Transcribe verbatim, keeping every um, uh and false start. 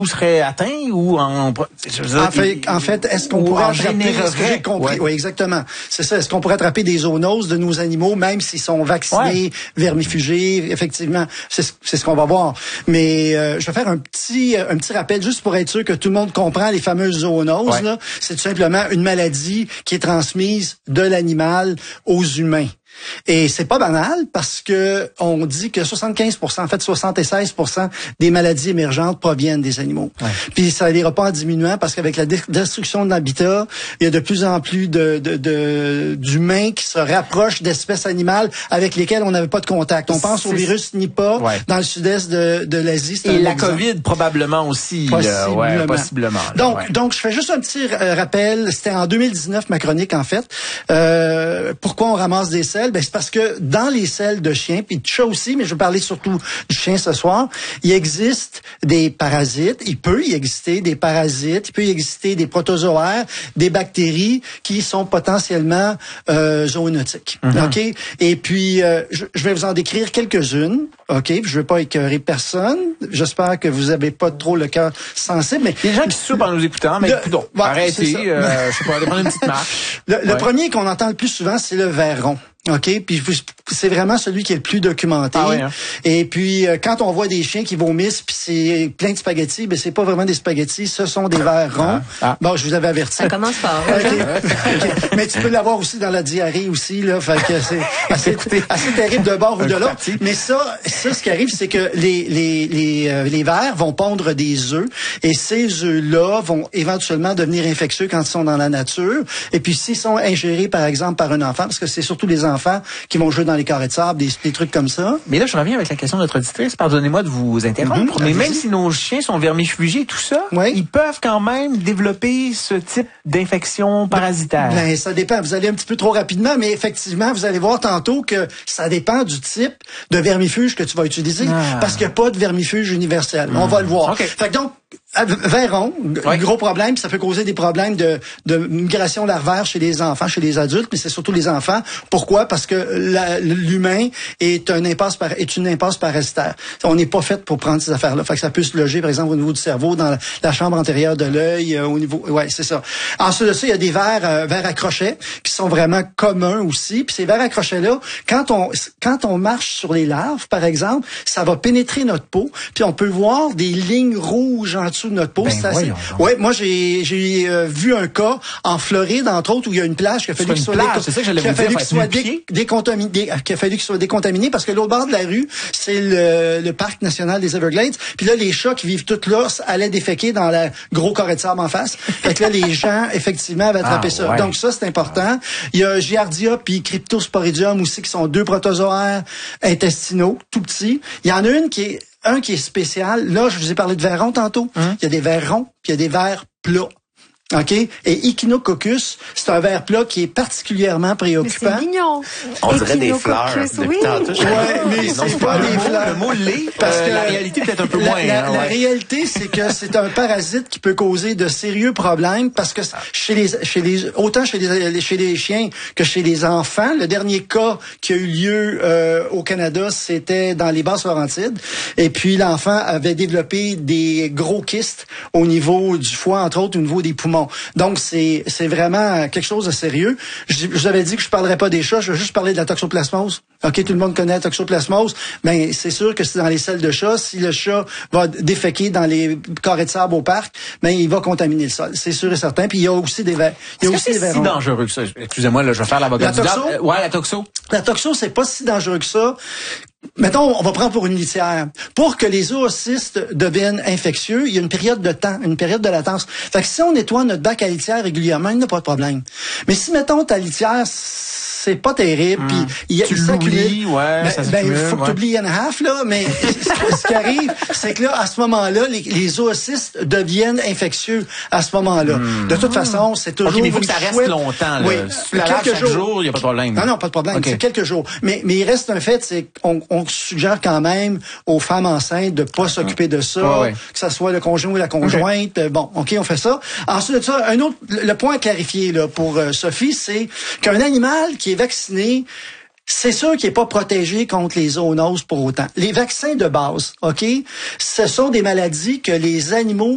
serait atteint ou en je veux dire, en fait, en fait est-ce qu'on pourrait attraper, est-ce que j'ai compris? Ouais. Oui, exactement. C'est ça. Est-ce qu'on pourrait attraper des zoonoses de nos animaux, même s'ils sont vaccinés, ouais. vermifugés? Effectivement, c'est, c'est ce qu'on va voir. Mais euh, je vais faire un petit un petit rappel juste pour être sûr que tout le monde comprend les fameuses zoonoses. Ouais. Là, c'est tout simplement une maladie qui est transmise de l'animal aux humains. Et c'est pas banal parce que on dit que soixante-quinze pour cent, en fait soixante-seize pour cent des maladies émergentes proviennent des animaux. Ouais. Puis ça n'ira pas en diminuant parce qu'avec la destruction de l'habitat, il y a de plus en plus de, de, de d'humains qui se rapprochent d'espèces animales avec lesquelles on n'avait pas de contact. On pense c'est... au virus Nipah ouais. dans le sud-est de, de l'Asie. Et la exemple. COVID probablement aussi. Possiblement. Ouais, possiblement là, donc, ouais. donc je fais juste un petit rappel. C'était en deux mille dix-neuf ma chronique en fait. Euh, pourquoi on ramasse des selles? Ben, c'est parce que dans les selles de chiens, puis de chats aussi, mais je vais parler surtout du chien ce soir, il existe des parasites, il peut y exister des parasites, il peut y exister des protozoaires, des bactéries qui sont potentiellement euh, zoonotiques. Mm-hmm. OK? Et puis, euh, je, je vais vous en décrire quelques-unes. OK? Puis je veux pas écœurer personne. J'espère que vous avez pas trop le cœur sensible, mais... Les gens qui soupent en nous écoutant, mais écoutons, ouais, arrêtez, euh, je sais pas, aller prendre une petite marche. Le, le ouais. premier qu'on entend le plus souvent, c'est le ver rond. OK, puis c'est vraiment celui qui est le plus documenté. Ah oui, hein? Et puis euh, quand on voit des chiens qui vomissent puis c'est plein de spaghettis, ben c'est pas vraiment des spaghettis, ce sont des vers ronds. Ah. Ah. Bon, je vous avais averti. Ça commence par. Okay. Okay. Mais tu peux l'avoir aussi dans la diarrhée aussi là, fait que c'est assez, assez terrible d'un bord ou de l'autre. Mais ça, ça ce qui arrive, c'est que les les les euh, les vers vont pondre des œufs et ces œufs-là vont éventuellement devenir infectieux quand ils sont dans la nature. Et puis s'ils sont ingérés par exemple par un enfant, parce que c'est surtout les enfants qui vont jouer dans les carrés de sable, des, des trucs comme ça. Mais là, je reviens avec la question de notre auditrice. Pardonnez-moi de vous interrompre. Mm-hmm. Mais même si nos chiens sont vermifugés et tout ça, oui. ils peuvent quand même développer ce type d'infection parasitaire. Ben, ça dépend. Vous allez un petit peu trop rapidement, mais effectivement, vous allez voir tantôt que ça dépend du type de vermifuge que tu vas utiliser. Ah. Parce qu'il n'y a pas de vermifuge universel. Mm. On va le voir. Okay. Fait que donc, ver rond, oui. gros problème, ça peut causer des problèmes de, de migration larvaire chez les enfants, chez les adultes, mais c'est surtout les enfants. Pourquoi? Parce que la, l'humain est un impasse par, est une impasse parasitaire. On n'est pas fait pour prendre ces affaires-là. Fait que ça peut se loger, par exemple, au niveau du cerveau, dans la, la chambre antérieure de l'œil, euh, au niveau, ouais, c'est ça. Ensuite de ça, il y a des vers, euh, vers à crochets, qui sont vraiment communs aussi. Puis ces vers à crochets-là, quand on, quand on marche sur les larves, par exemple, ça va pénétrer notre peau, puis on peut voir des lignes rouges en dessous de notre peau. Ben c'est assez... Ouais, moi j'ai j'ai euh, vu un cas en Floride entre autres où il y a une plage qui a fallu qu'il soit, plage, c'est ça que j'allais vous dire, soit dé... décontaminé, qui a fallu qu'il soit décontaminé parce que l'autre bord de la rue, c'est le, le parc national des Everglades. Puis là les chats qui vivent tout là allaient déféquer dans le gros carré de sable en face. Fait que là les gens effectivement avaient attrapé ah, ça. Ouais. Donc ça c'est important. Il y a Giardia puis Cryptosporidium aussi qui sont deux protozoaires intestinaux tout petits. Il y en a une qui est Un qui est spécial, là, je vous ai parlé de vers ronds tantôt. Hein? Il y a des vers ronds, puis il y a des vers plats. OK? Et Echinococcus, c'est un ver plat qui est particulièrement préoccupant. Mais c'est mignon. On dirait des fleurs. Oui. Ouais, mais c'est pas des fleurs. Le mot lait, parce euh, que la réalité peut-être un peu la, moins. La, hein, la ouais. réalité, c'est que c'est un parasite qui peut causer de sérieux problèmes parce que chez les, chez les, autant chez les, chez les chiens que chez les enfants, le dernier cas qui a eu lieu euh, au Canada, c'était dans les Basses-Laurentides. Et puis l'enfant avait développé des gros kystes au niveau du foie, entre autres, au niveau des poumons. Donc, c'est c'est vraiment quelque chose de sérieux. Je, je vous avais dit que je parlerais pas des chats, je vais juste parler de la toxoplasmose. OK, tout le monde connaît la toxoplasmose, mais c'est sûr que c'est dans les selles de chat. Si le chat va déféquer dans les carrés de sable au parc, ben il va contaminer le sol. C'est sûr et certain. Puis il y a aussi des vers. Il y a Est-ce aussi que c'est des vers si dangereux que ça? Excusez-moi, là, je vais faire l'avocat du diable. Euh, ouais, la toxo. La toxo, c'est pas si dangereux que ça. Mettons, on va prendre pour une litière. Pour que les zoocystes deviennent infectieux, il y a une période de temps, une période de latence. Fait que si on nettoie notre bac à litière régulièrement, il n'y a pas de problème. Mais si, mettons, ta litière, c'est pas terrible, puis mmh. il, tu il s'accumule. Ouais, ben, ça ben, il faut ouais. que tu oublies N half, là, mais ce, ce qui arrive, c'est que là, à ce moment-là, les, les zoocystes deviennent infectieux à ce moment-là. Mmh. De toute façon, c'est toujours... OK, mais il faut que ça reste chouette. longtemps, là. Oui. Si tu la laves chaque jour, il n'y a pas de problème. Non, non, pas de problème. Okay. C'est quelques jours. Mais, mais il reste un fait, c'est qu'on on suggère quand même aux femmes enceintes de pas s'occuper de ça, ah, ouais. que ça soit le conjoint ou la conjointe. Okay. Bon, OK, on fait ça. Ensuite de ça, un autre, le point à clarifier là, pour euh, Sophie, c'est qu'un animal qui est vacciné, c'est sûr qu'il n'est pas protégé contre les zoonoses pour autant. Les vaccins de base, OK, ce sont des maladies que les animaux